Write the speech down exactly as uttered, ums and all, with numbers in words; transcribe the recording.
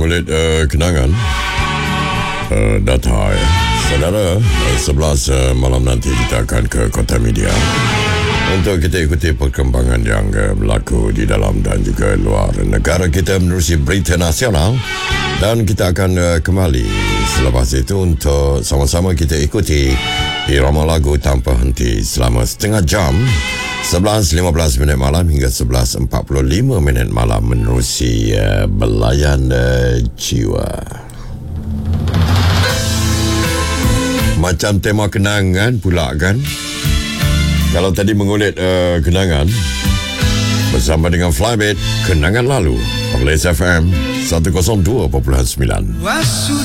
mengulit uh, kenangan uh, data ya. Saudara, uh, sebelas uh, malam nanti kita akan ke Kota Media untuk kita ikuti perkembangan yang uh, berlaku di dalam dan juga luar negara kita menerusi berita nasional, dan kita akan uh, kembali selepas itu untuk sama-sama kita ikuti irama lagu tanpa henti selama setengah jam, sebelas lima belas minit malam hingga sebelas empat puluh lima minit malam menerusi uh, belayan uh, jiwa. Macam tema kenangan pula kan. Kalau tadi mengulit uh, kenangan bersama dengan Flybit, kenangan lalu oleh S F M seratus dua perpuluhan sembilan.